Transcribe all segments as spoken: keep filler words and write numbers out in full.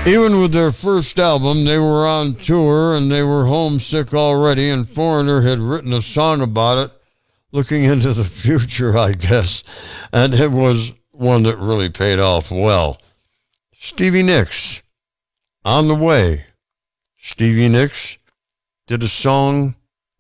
Even with their first album, they were on tour and they were homesick already, and Foreigner had written a song about it, looking into the future, I guess, and it was one that really paid off well. Stevie Nicks, On the Way. Stevie Nicks did a song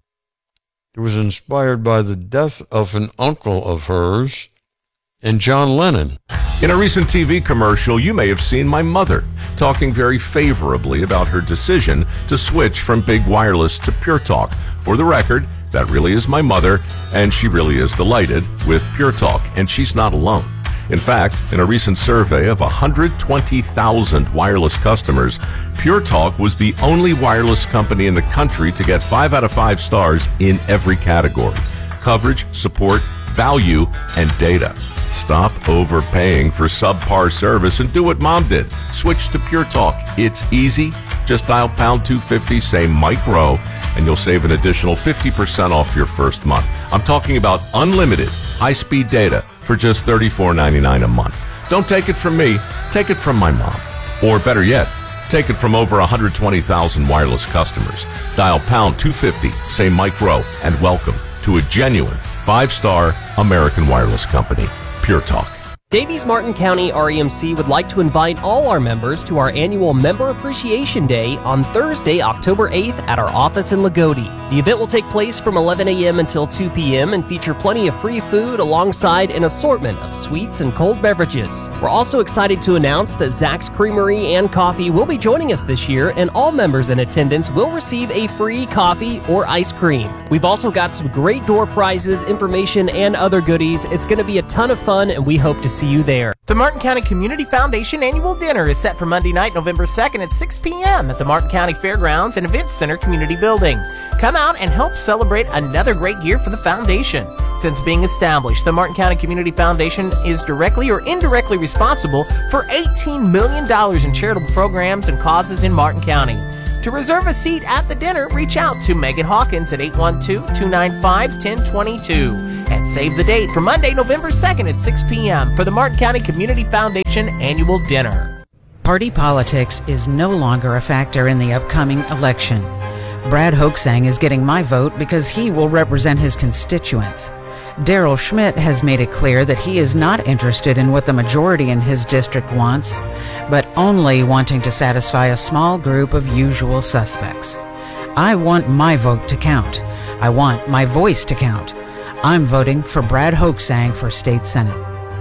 that was inspired by the death of an uncle of hers and John Lennon. In a recent T V commercial, you may have seen my mother talking very favorably about her decision to switch from big wireless to Pure Talk. For the record, that really is my mother, and she really is delighted with Pure Talk, and she's not alone. In fact, in a recent survey of one hundred twenty thousand wireless customers, Pure Talk was the only wireless company in the country to get five out of five stars in every category: coverage, support, value, and data. Stop overpaying for subpar service and do what Mom did. Switch to Pure Talk. It's easy. Just dial pound two fifty, say Mike Rowe, and you'll save an additional fifty percent off your first month. I'm talking about unlimited high-speed data for just thirty-four ninety-nine a month. Don't take it from me. Take it from my mom. Or better yet, take it from over one hundred twenty thousand wireless customers. Dial pound two fifty, say Mike Rowe, and welcome to a genuine five-star American wireless company. Pure Talk. Davies Martin County R E M C would like to invite all our members to our annual Member Appreciation Day on Thursday, October eighth at our office in Lagodi. The event will take place from eleven a.m. until two p.m. and feature plenty of free food alongside an assortment of sweets and cold beverages. We're also excited to announce that Zach's Creamery and Coffee will be joining us this year, and all members in attendance will receive a free coffee or ice cream. We've also got some great door prizes, information, and other goodies. It's going to be a ton of fun, and we hope to see you there. The Martin County Community Foundation Annual Dinner is set for Monday night, November second at six p.m. at the Martin County Fairgrounds and Events Center Community Building. Come out and help celebrate another great year for the foundation. Since being established, the Martin County Community Foundation is directly or indirectly responsible for eighteen million dollars in charitable programs and causes in Martin County. To reserve a seat at the dinner, reach out to Megan Hawkins at eight one two, two nine five, one zero two two and save the date for Monday, November second at six p.m. for the Martin County Community Foundation Annual Dinner. Party politics is no longer a factor in the upcoming election. Brad Hoaxang is getting my vote because he will represent his constituents. Daryl Schmidt has made it clear that he is not interested in what the majority in his district wants, but only wanting to satisfy a small group of usual suspects. I want my vote to count. I want my voice to count. I'm voting for Brad Hoaxang for State Senate.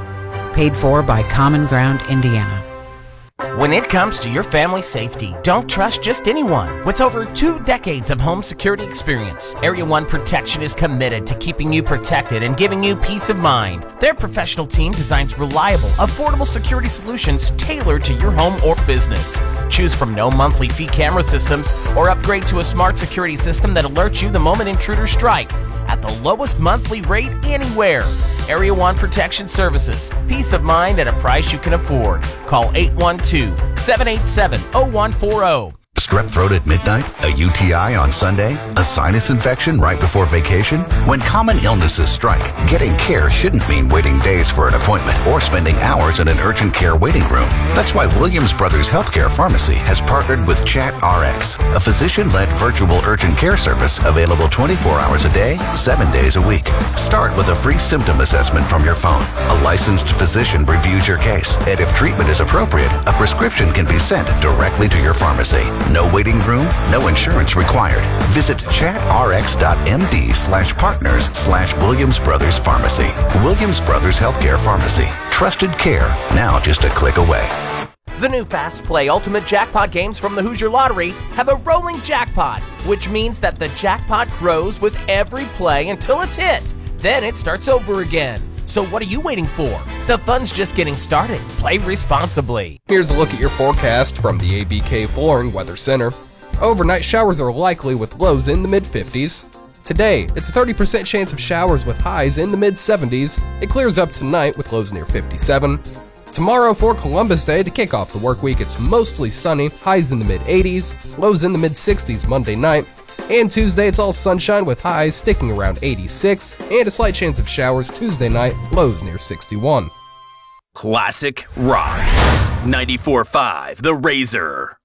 Paid for by Common Ground Indiana. When it comes to your family's safety, don't trust just anyone. With over two decades of home security experience, Area one Protection is committed to keeping you protected and giving you peace of mind. Their professional team designs reliable, affordable security solutions tailored to your home or business. Choose from no monthly fee camera systems or upgrade to a smart security system that alerts you the moment intruders strike at the lowest monthly rate anywhere. Area one Protection Services. Peace of mind at a price you can afford. Call eight one two, seven eight seven, zero one four zero. Strep throat at midnight? A U T I on Sunday? A sinus infection right before vacation? When common illnesses strike, getting care shouldn't mean waiting days for an appointment or spending hours in an urgent care waiting room. That's why Williams Brothers Healthcare Pharmacy has partnered with ChatRx, a physician-led virtual urgent care service available twenty-four hours a day, seven days a week. Start with a free symptom assessment from your phone. A licensed physician reviews your case, and if treatment is appropriate, a prescription can be sent directly to your pharmacy. No waiting room, no insurance required. Visit chatrx.md slash partners slash Williams Brothers Pharmacy. Williams Brothers Healthcare Pharmacy. Trusted care, now just a click away. The new Fast Play Ultimate Jackpot games from the Hoosier Lottery have a rolling jackpot, which means that the jackpot grows with every play until it's hit. Then it starts over again. So what are you waiting for? The fun's just getting started. Play responsibly. Here's a look at your forecast from the A B K Flooring Weather Center. Overnight showers are likely with lows in the mid fifties. Today, it's a thirty percent chance of showers with highs in the mid seventies. It clears up tonight with lows near fifty-seven. Tomorrow for Columbus Day, to kick off the work week, it's mostly sunny, highs in the mid eighties, lows in the mid sixties Monday night. And Tuesday, it's all sunshine with highs sticking around eighty-six, and a slight chance of showers Tuesday night, lows near sixty-one. Classic rock. ninety-four point five The Razor.